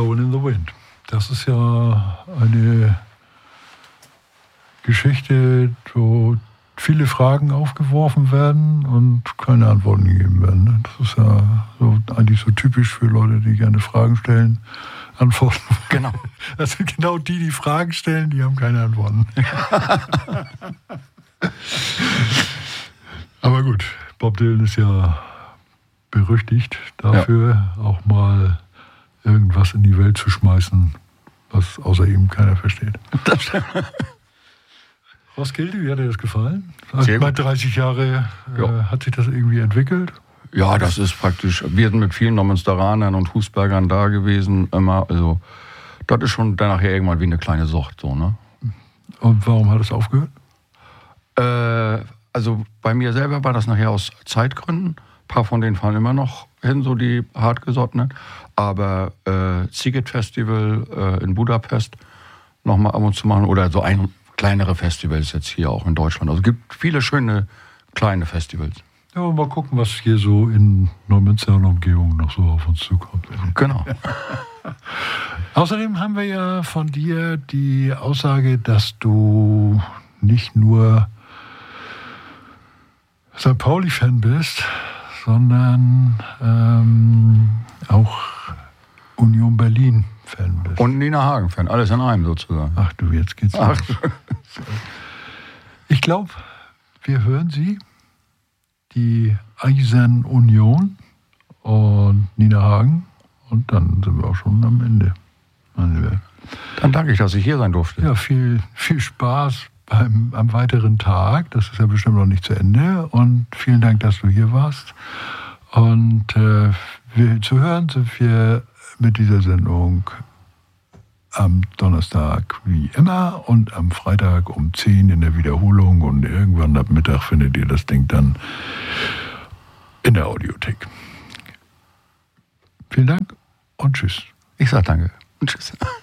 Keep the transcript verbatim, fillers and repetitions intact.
Gone in the Wind. Das ist ja eine Geschichte, wo viele Fragen aufgeworfen werden und keine Antworten gegeben werden. Das ist ja so, eigentlich so typisch für Leute, die gerne Fragen stellen. Antworten. Genau. Das sind genau die, die Fragen stellen, die haben keine Antworten. Aber gut, Bob Dylan ist ja berüchtigt dafür, ja. auch mal irgendwas in die Welt zu schmeißen, was außer ihm keiner versteht. Das stimmt. Roskilde, wie hat dir das gefallen? Sehr Bei gut. dreißig Jahre äh, hat sich das irgendwie entwickelt? Ja, das ist praktisch. Wir sind mit vielen Neumünsteranern und Husbergern da gewesen, immer. Also, das ist schon dann nachher irgendwann wie eine kleine Sucht, so, ne? Und warum hat es aufgehört? Äh, also, bei mir selber war das nachher aus Zeitgründen. Ein paar von denen fahren immer noch hin, so die hartgesottenen. Aber äh, Sziget Festival äh, in Budapest nochmal ab und zu machen. Oder so ein kleinere Festivals jetzt hier auch in Deutschland. Also es gibt viele schöne kleine Festivals. Ja, mal gucken, was hier so in Neumünster und Umgebung noch so auf uns zukommt. Genau. Außerdem haben wir ja von dir die Aussage, dass du nicht nur Sankt Pauli-Fan bist, sondern ähm, auch Union Berlin-Fan bist. Und Nina Hagen-Fan, alles in einem sozusagen. Ach du, jetzt geht's los. Ich glaube, wir hören sie, die Eisern Union und Nina Hagen, und dann sind wir auch schon am Ende. Dann danke ich, dass ich hier sein durfte. Ja, viel, viel Spaß beim, am weiteren Tag. Das ist ja bestimmt noch nicht zu Ende. Und vielen Dank, dass du hier warst. Und äh, wir, zu hören sind wir mit dieser Sendung am Donnerstag wie immer und am Freitag um zehn in der Wiederholung. Und irgendwann ab Mittag findet ihr das Ding dann in der Audiothek. Vielen Dank und tschüss. Ich sage danke und tschüss.